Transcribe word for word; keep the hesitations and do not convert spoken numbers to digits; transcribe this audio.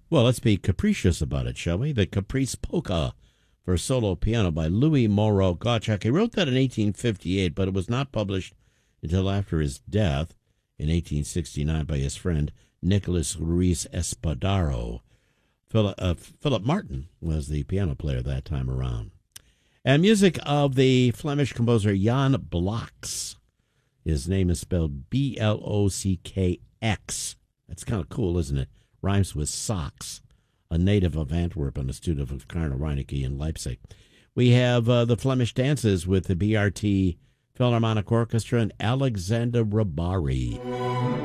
Well, let's be capricious about it, shall we? The Caprice Polka for solo piano by Louis Moreau Gottschalk. He wrote that in eighteen fifty-eight, but it was not published until after his death in eighteen sixty-nine by his friend Nicholas Ruiz Espadaro. Philip, uh, Philip Martin was the piano player that time around. And music of the Flemish composer Jan Bloks. His name is spelled B L O C K X. That's kind of cool, isn't it? Rhymes with socks. A native of Antwerp and a student of Cardinal Reinecke in Leipzig. We have uh, the Flemish dances with the B R T Philharmonic Orchestra and Alexander Rybary.